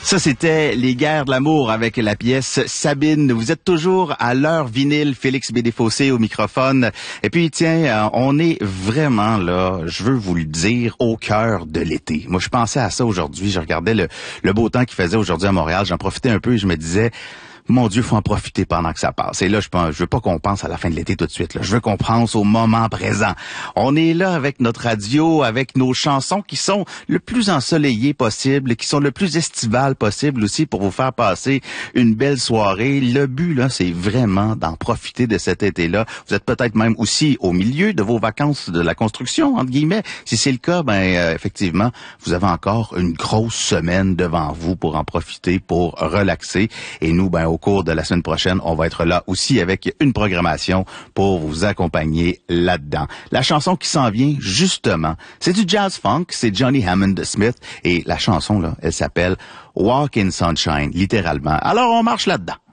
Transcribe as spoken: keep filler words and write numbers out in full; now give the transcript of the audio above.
Ça, c'était Les Guerres de l'amour avec la pièce Sabine. Vous êtes toujours à l'heure vinyle, Félix Bédéfossé au microphone. Et puis, tiens, on est vraiment là, je veux vous le dire, au cœur de l'été. Moi, je pensais à ça aujourd'hui. Je regardais le, le beau temps qu'il faisait aujourd'hui à Montréal. J'en profitais un peu et je me disais... Mon Dieu, faut en profiter pendant que ça passe. Et là, je pense, je veux pas qu'on pense à la fin de l'été tout de suite. Là. Je veux qu'on pense au moment présent. On est là avec notre radio, avec nos chansons qui sont le plus ensoleillées possible, qui sont le plus estivales possible aussi pour vous faire passer une belle soirée. Le but, là, c'est vraiment d'en profiter de cet été-là. Vous êtes peut-être même aussi au milieu de vos vacances de la construction, entre guillemets. Si c'est le cas, ben euh, effectivement, vous avez encore une grosse semaine devant vous pour en profiter, pour relaxer. Et nous, ben au Au cours de la semaine prochaine, on va être là aussi avec une programmation pour vous accompagner là-dedans. La chanson qui s'en vient, justement, c'est du jazz funk, c'est Johnny Hammond Smith et la chanson, là, elle s'appelle Walk in Sunshine, littéralement. Alors, on marche là-dedans.